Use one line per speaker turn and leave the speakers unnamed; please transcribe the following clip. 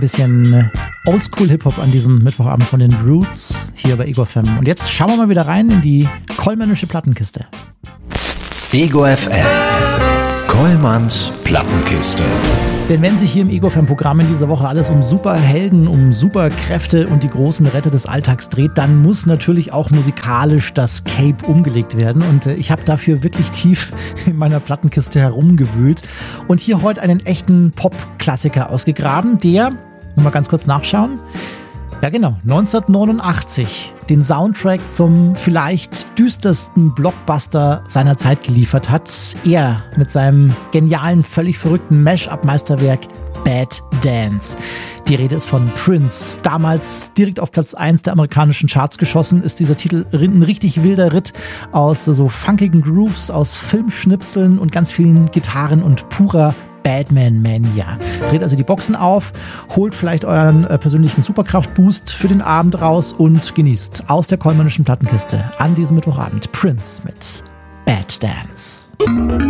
Bisschen Oldschool-Hip-Hop an diesem Mittwochabend von den Roots hier bei Ego FM. Und jetzt schauen wir mal wieder rein in die Kollmannsche Plattenkiste.
Ego FM. Kollmanns Plattenkiste.
Denn wenn sich hier im Ego FM-Programm in dieser Woche alles um Superhelden, um Superkräfte und die großen Retter des Alltags dreht, dann muss natürlich auch musikalisch das Cape umgelegt werden. Und ich habe dafür wirklich tief in meiner Plattenkiste herumgewühlt und hier heute einen echten Pop-Klassiker ausgegraben, der, nochmal ganz kurz nachschauen, ja genau, 1989 den Soundtrack zum vielleicht düstersten Blockbuster seiner Zeit geliefert hat. Er mit seinem genialen, völlig verrückten Mash-up-Meisterwerk Bad Dance. Die Rede ist von Prince. Damals direkt auf Platz 1 der amerikanischen Charts geschossen, ist dieser Titel ein richtig wilder Ritt aus so funkigen Grooves, aus Filmschnipseln und ganz vielen Gitarren und purer Batman Mania. Dreht also die Boxen auf, holt vielleicht euren persönlichen Superkraftboost für den Abend raus und genießt aus der Kollmannischen Plattenkiste an diesem Mittwochabend Prince mit Bad Dance.